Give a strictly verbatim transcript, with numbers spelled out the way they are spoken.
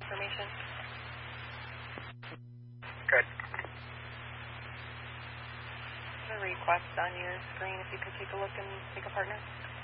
information. Good. The request on your screen, if you could take a look and make a partner.